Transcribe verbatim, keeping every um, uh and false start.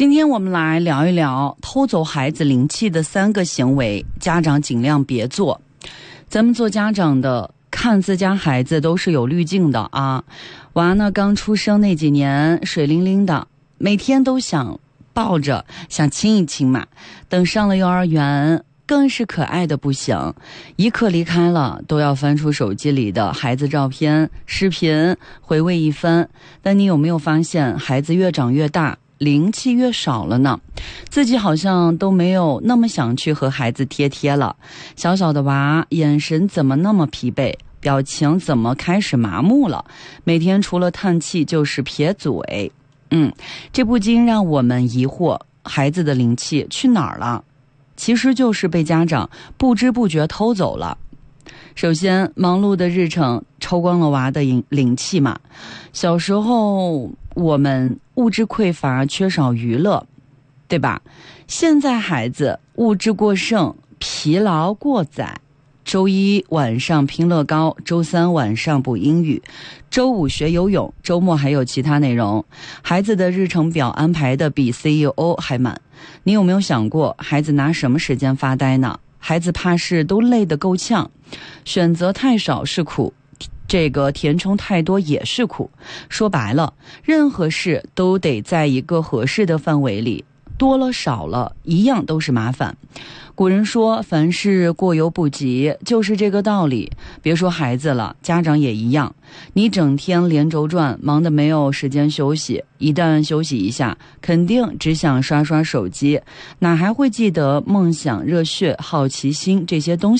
今天我们来聊一聊偷走孩子灵气的三个行为，家长尽量别做。咱们做家长的看自家孩子都是有滤镜的啊，娃呢刚出生那几年水灵灵的，每天都想抱着想亲一亲嘛，等上了幼儿园更是可爱的不行，一刻离开了都要翻出手机里的孩子照片视频回味一番。但你有没有发现孩子越长越大，灵气越少了呢？自己好像都没有那么想去和孩子贴贴了。小小的娃眼神怎么那么疲惫，表情怎么开始麻木了，每天除了叹气就是撇嘴。嗯，这不禁让我们疑惑，孩子的灵气去哪儿了？其实就是被家长不知不觉偷走了。首先，忙碌的日程抽光了娃的灵气嘛。小时候我们物质匮乏，缺少娱乐，对吧？现在孩子物质过剩，疲劳过载，周一晚上拼乐高，周三晚上补英语，周五学游泳，周末还有其他内容。孩子的日程表安排的比 C E O 还满。你有没有想过，孩子拿什么时间发呆呢？孩子怕是都累得够呛，选择太少是苦，这个填充太多也是苦。说白了，任何事都得在一个合适的范围里，多了少了一样都是麻烦。古人说凡事过犹不及，就是这个道理。别说孩子了，家长也一样。你整天连轴转，忙得没有时间休息，一旦休息一下，肯定只想刷刷手机，哪还会记得梦想、热血、好奇心这些东西